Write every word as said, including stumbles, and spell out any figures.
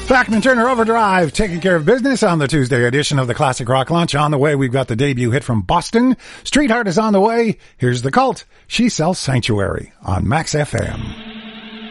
Bachman Turner Overdrive, taking care of business on the Tuesday edition of the Classic Rock Lunch. On the way, we've got the debut hit from Boston. Streetheart is on the way. Here's The Cult. She Sells Sanctuary on Max F M.